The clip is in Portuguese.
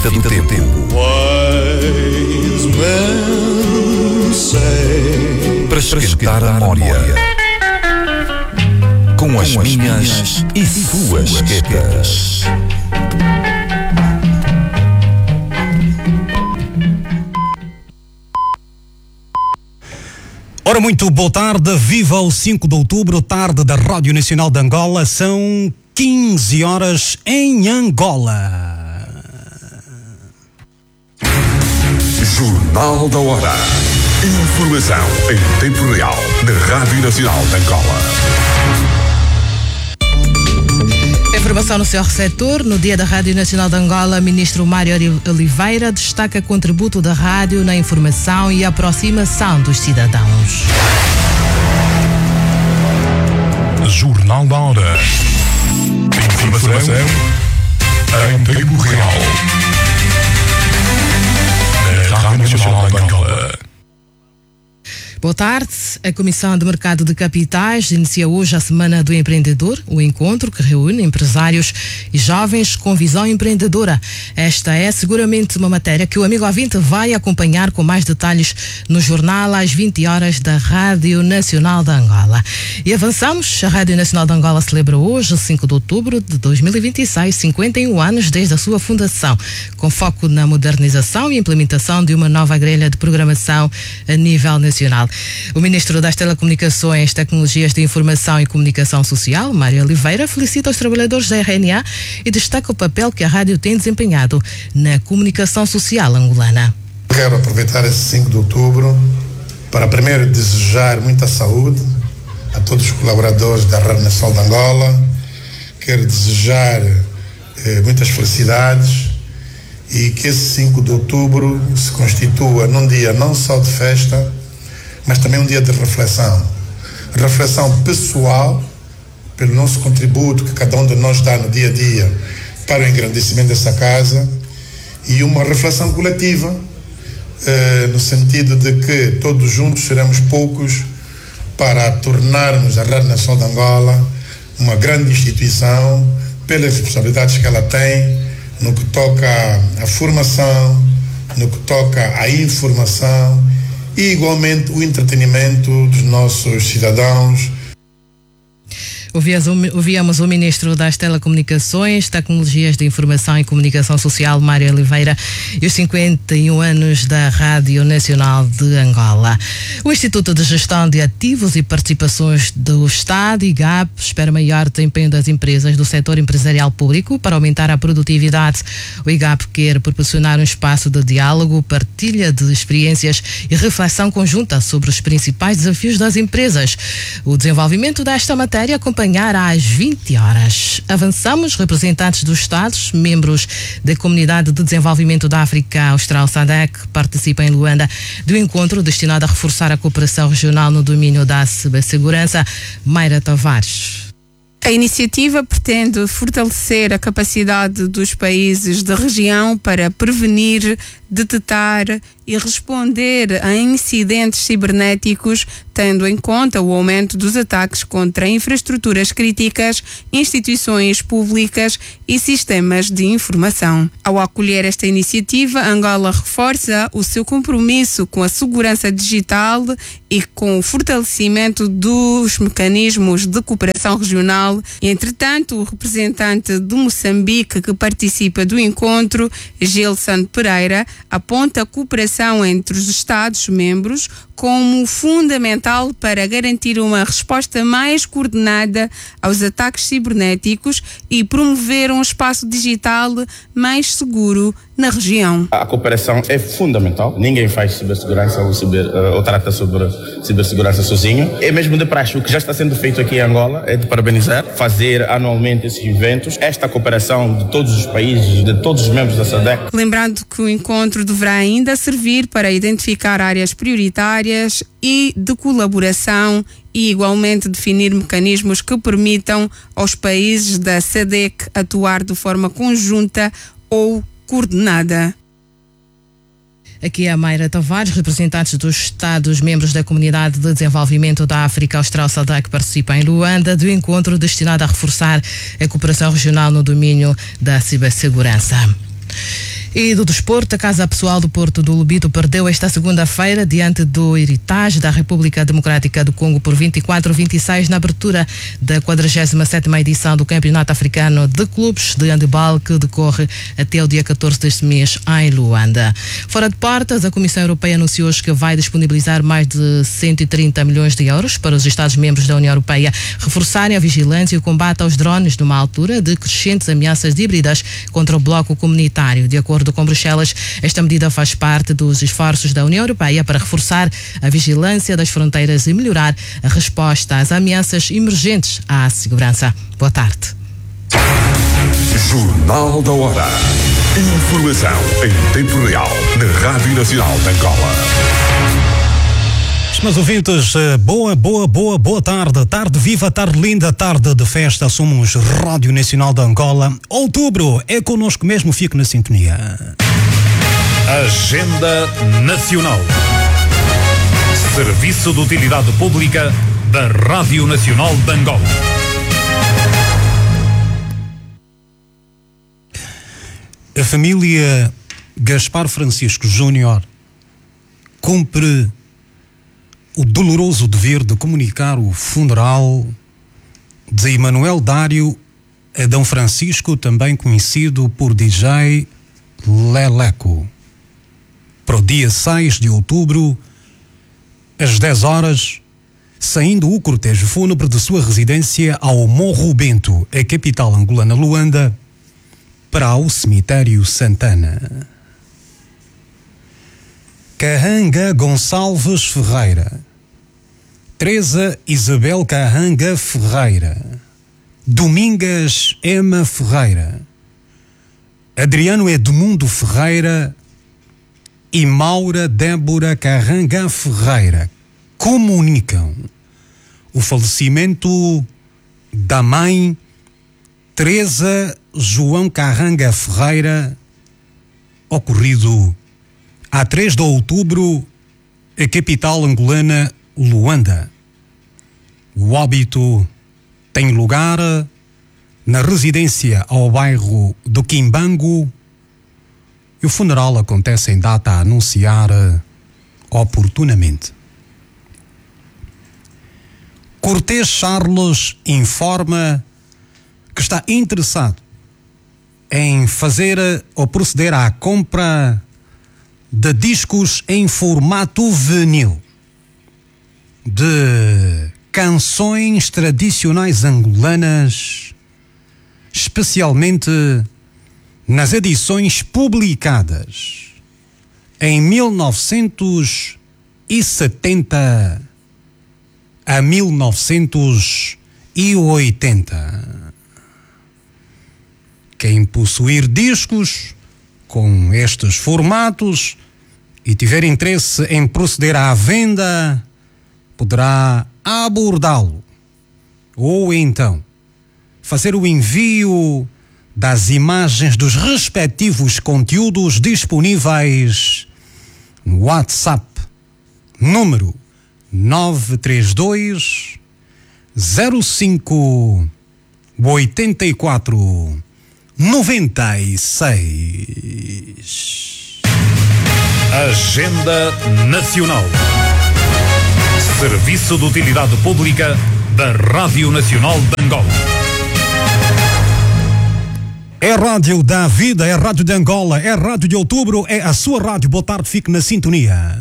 do tempo. Para esquentar a memória. Com as minhas e suas quetas. Ora, muito boa tarde, viva o 5 de outubro, tarde da Rádio Nacional de Angola, são 15 horas em Angola. Jornal da Hora. Informação em tempo real da Rádio Nacional de Angola. Informação no seu receptor. No dia da Rádio Nacional de Angola, ministro Mário Oliveira destaca contributo da rádio na informação e aproximação dos cidadãos. Jornal da Hora. Informação em tempo real da Rádio Nacional de Angola. Boa tarde. A Comissão de Mercado de Capitais inicia hoje a Semana do Empreendedor, o encontro que reúne empresários e jovens com visão empreendedora. Esta é seguramente uma matéria que o amigo ouvinte vai acompanhar com mais detalhes no jornal às 20 horas da Rádio Nacional de Angola. E avançamos. A Rádio Nacional de Angola celebra hoje, 5 de outubro de 2026, 51 anos desde a sua fundação, com foco na modernização e implementação de uma nova grelha de programação a nível nacional. O ministro das Telecomunicações, Tecnologias de Informação e Comunicação Social, Mário Oliveira, felicita os trabalhadores da RNA e destaca o papel que a rádio tem desempenhado na comunicação social angolana. Quero aproveitar esse 5 de outubro para primeiro desejar muita saúde a todos os colaboradores da Rádio Nacional de Angola. Quero desejar muitas felicidades e que esse 5 de outubro se constitua num dia não só de festa, mas também um dia de reflexão pessoal pelo nosso contributo que cada um de nós dá no dia a dia para o engrandecimento dessa casa, e uma reflexão coletiva no sentido de que todos juntos seremos poucos para tornarmos a Rádio Nacional de Angola uma grande instituição pelas responsabilidades que ela tem no que toca à formação, no que toca à informação e igualmente o entretenimento dos nossos cidadãos. Ouvíamos o ministro das Telecomunicações, Tecnologias de Informação e Comunicação Social, Mário Oliveira, e os 51 anos da Rádio Nacional de Angola. O Instituto de Gestão de Ativos e Participações do Estado, IGAP, espera maior desempenho das empresas do setor empresarial público para aumentar a produtividade. O IGAP quer proporcionar um espaço de diálogo, partilha de experiências e reflexão conjunta sobre os principais desafios das empresas. O desenvolvimento desta matéria acompanhar às 20 horas. Avançamos. Representantes dos Estados, membros da Comunidade de Desenvolvimento da África Austral SADC, participam em Luanda do encontro destinado a reforçar a cooperação regional no domínio da cibersegurança. Mayra Tavares. A iniciativa pretende fortalecer a capacidade dos países da região para prevenir, detectar e responder a incidentes cibernéticos, tendo em conta o aumento dos ataques contra infraestruturas críticas, instituições públicas e sistemas de informação. Ao acolher esta iniciativa, Angola reforça o seu compromisso com a segurança digital e com o fortalecimento dos mecanismos de cooperação regional. Entretanto, o representante de Moçambique que participa do encontro, Gilson Pereira, aponta a cooperação entre os Estados-membros como fundamental para garantir uma resposta mais coordenada aos ataques cibernéticos e promover um espaço digital mais seguro na região. A cooperação é fundamental. Ninguém faz cibersegurança ou trata sobre cibersegurança sozinho. É mesmo de praxe. O que já está sendo feito aqui em Angola é de parabenizar, fazer anualmente esses eventos. Esta cooperação de todos os países, de todos os membros da SADC. Lembrando que o encontro deverá ainda servir para identificar áreas prioritárias e de colaboração e igualmente definir mecanismos que permitam aos países da SADC atuar de forma conjunta ou coordenada. Aqui é a Mayra Tavares, representantes dos Estados-membros da Comunidade de Desenvolvimento da África Austral SADC, que participam em Luanda do encontro destinado a reforçar a cooperação regional no domínio da cibersegurança. E do desporto, a Casa Pessoal do Porto do Lobito perdeu esta segunda-feira diante do Heritage da República Democrática do Congo por 24-26 na abertura da 47ª edição do Campeonato Africano de Clubes de Handebol, que decorre até o dia 14 deste mês em Luanda. Fora de portas, a Comissão Europeia anunciou hoje que vai disponibilizar mais de 130 milhões de euros para os Estados-membros da União Europeia reforçarem a vigilância e o combate aos drones numa altura de crescentes ameaças híbridas contra o bloco comunitário. De acordo com Bruxelas, esta medida faz parte dos esforços da União Europeia para reforçar a vigilância das fronteiras e melhorar a resposta às ameaças emergentes à segurança. Boa tarde. Jornal da Hora. Informação em tempo real na Rádio Nacional de Angola. Meus ouvintes, boa tarde. Tarde viva, tarde linda, tarde de festa. Somos Rádio Nacional de Angola. Outubro é connosco mesmo, fique na sintonia. Agenda Nacional. Serviço de Utilidade Pública da Rádio Nacional de Angola. A família Gaspar Francisco Júnior cumpre o doloroso dever de comunicar o funeral de Emanuel Dário Adão Francisco, também conhecido por DJ Leleco, para o dia 6 de outubro, às 10 horas, saindo o cortejo fúnebre de sua residência ao Morro Bento, a capital angolana Luanda, para o cemitério Santana. Carranga Gonçalves Ferreira, Teresa Isabel Carranga Ferreira, Domingas Ema Ferreira, Adriano Edmundo Ferreira e Maura Débora Carranga Ferreira comunicam o falecimento da mãe Teresa João Carranga Ferreira, ocorrido a 3 de outubro, a capital angolana Luanda. O óbito tem lugar na residência ao bairro do Quimbango e o funeral acontece em data a anunciar oportunamente. Cortês Charles informa que está interessado em fazer ou proceder à compra de discos em formato vinil de canções tradicionais angolanas, especialmente nas edições publicadas em 1970 a 1980. Quem possuir discos com estes formatos e tiver interesse em proceder à venda, poderá abordá-lo ou então fazer o envio das imagens dos respectivos conteúdos disponíveis no WhatsApp, número 932 05 84 96. Agenda Nacional. Serviço de Utilidade Pública da Rádio Nacional de Angola. É a rádio da vida, é a rádio de Angola, é a rádio de outubro, é a sua rádio. Boa tarde, fique na sintonia.